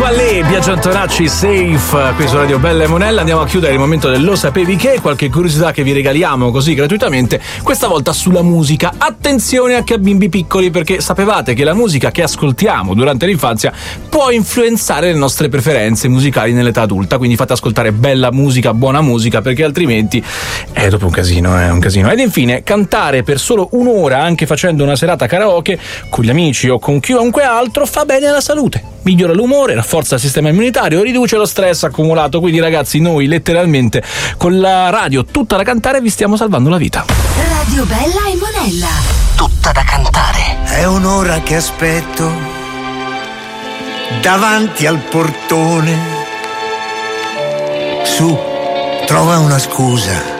Ualè, Biagio Antonacci, Safe, qui su Radio Bella e Monella. Andiamo a chiudere il momento del Lo sapevi che, qualche curiosità che vi regaliamo così gratuitamente, questa volta sulla musica. Attenzione anche a bimbi piccoli, perché sapevate che la musica che ascoltiamo durante l'infanzia può influenzare le nostre preferenze musicali nell'età adulta, quindi fate ascoltare bella musica, buona musica, perché altrimenti è dopo un casino. Ed infine, cantare per solo un'ora, anche facendo una serata karaoke con gli amici o con chiunque altro, fa bene alla salute, migliora l'umore, rafforza il sistema immunitario, riduce lo stress accumulato. Quindi ragazzi, noi letteralmente con la radio tutta da cantare vi stiamo salvando la vita. Radio Bella e Monella, tutta da cantare. È un'ora che aspetto davanti al portone. Su, trova una scusa